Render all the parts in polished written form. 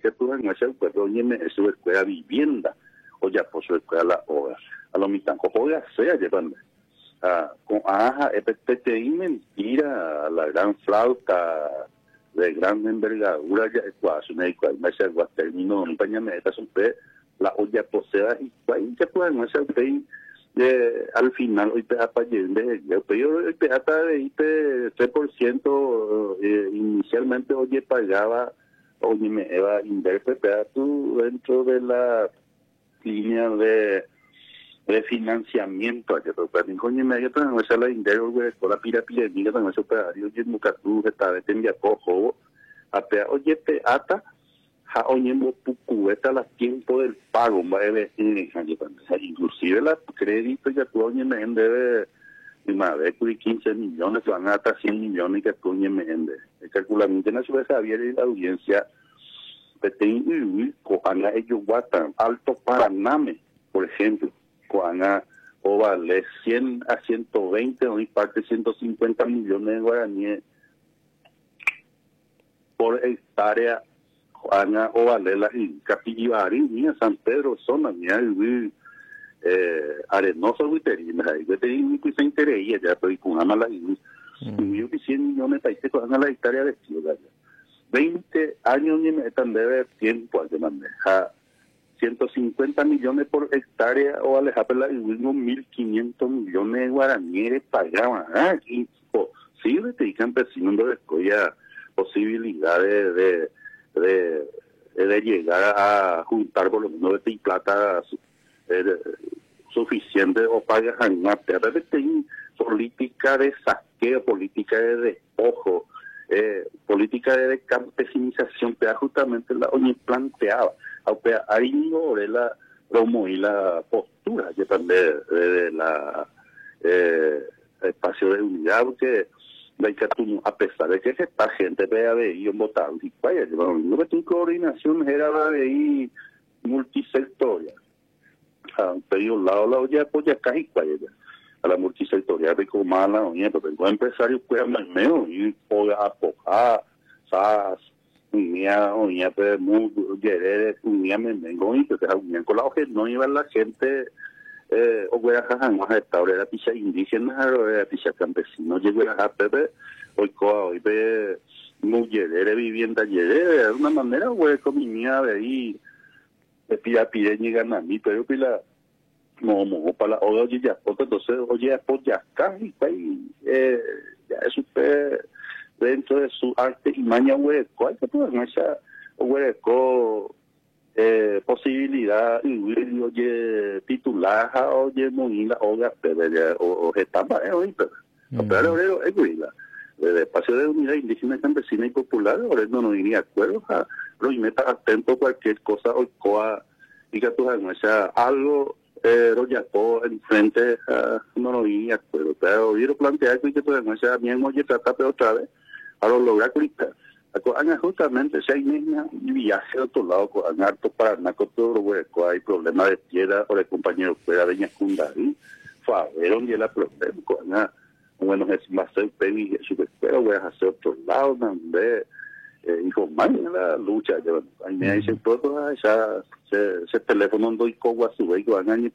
que tú en ese pueblo, oye, es su escuela vivienda, o ya por su escuela la obra. A lo mitad, joder, sea, llevan. Con EPTI mentira, la gran flauta de gran envergadura, ya ecuación, igual termino, esta super, la olla posea, y ya pueden hacer al final, hoy te para yo hoy te hasta de 3%, inicialmente, oye, pagaba, oye, me iba a invertir, tú dentro de la línea de financiamiento, pero para mí, coño, me ayuda a hacer la indero, güey, con la pirámide, con ese operario, y Mucatú, está de tendia cojo, oye, te ata, oye, pucueta, la tiempo del pago, inclusive la crédito, ya tú, oye, me debe, de 15 millones, van hasta 100 millones, que tú, oye, me debe. El calculamiento en la ciudad de Javier y la audiencia, ellos guatan, Alto Paraname, por ejemplo, o vale 100 a 120, o parte 150 millones de guaraníes por hectárea, o vale la Capillibari, mía, San Pedro, zona, mía, Arenoso, Guiterina, Guiterina, que se interesa, ya estoy con Amala, y 100 millones de países con la hectárea de ciudad. 20 años ni me están de tiempo al manejar 150 millones por hectárea o alejapela y unos 1.500 millones de guaraníes pagaban. Sí, y campesinos no descoya posibilidades de llegar a juntar por lo menos de plata suficiente o pagas a una política de saqueo, política de despojo, política de campesinización, que justamente la ONU planteaba. Ahí no la promo y la postura que también de la espacio de unidad, porque a pesar de que esta gente vea de ellos votar, no me tengo coordinación, era la de ahí multisectorial. Pero un lado la olla apoya acá y a la multisectorial de Comala, oye, pero tengo empresarios que hablan menos y poder apojar, SAS, unía, pues, muy, unía, me vengo y que unían con la hoja, no iba la gente, o voy a jajar más a esta hora, era picha indígena, o era picha campesino, llegó a jajar, hoy ve, mujeres, vivienda, de una manera, güey, con mi mía de ahí, de pide, llegan a mí, pero pila, no, para la oye, ya, entonces, oye, pues ya acá, y ya es usted dentro de su arte y maña hueco, hay que poner esa hueco posibilidad, y oye, titulaja, oye, monila, o getamba, pero es huila. El espacio de unidad indígena, campesina y popular, ahora no iría acuerdo, pero y meta atento a cualquier cosa, o coa, y que tú hagas algo, ya todo enfrente, no iría acuerdo, pero yo plantear que tú hagas, bien, oye, trata otra vez, a lo lograr clicar. Justamente si hay niña viaje a otro lado, con harto para todo hueco, hay problemas de tierra, o de compañeros fuera de Ñacundari, fueron y la problema, bueno, es más el pedí, pero voy a hacer otro lado, donde, hijo, man, la lucha, a mí me dicen todo, ese teléfono no doy cogo a su vez, van a ir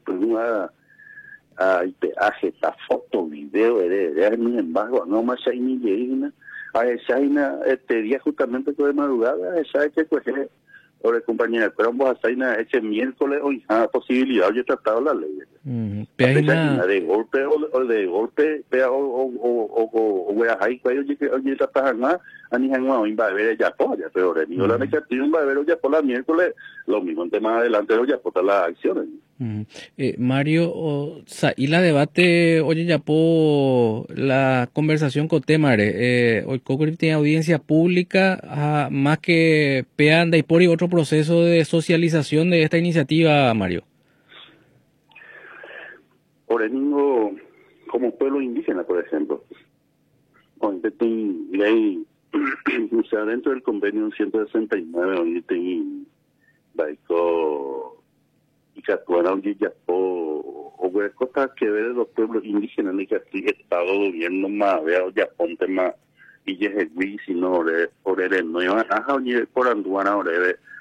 a peaje, esta foto, video, sin embargo, no más hay ni llena, a esa este día justamente de madrugada, esa que pues o de compañera, pero vamos a hacer ese miércoles hoy posibilidad yo he tratado la ley. De golpe o de golpe o voy a ahí oye tratar más a ni en una va a ver ya polla, pero de niño la negativa va a ver ya por la miércoles lo mismo en tema adelante ya por las acciones. Mario, y la debate, oye, ya por la conversación con Temare, hoy Cochrane tiene audiencia pública, más que peanda y por otro proceso de socialización de esta iniciativa, Mario. Por el mismo, como pueblo indígena, por ejemplo, donde tiene ley, o sea, dentro del convenio 169, donde tiene, y que actuaron ya o cosas que ver de los pueblos indígenas ni que aquí estado gobierno más veo ya ponte más y ya es el sino por el no iban a oye por anduana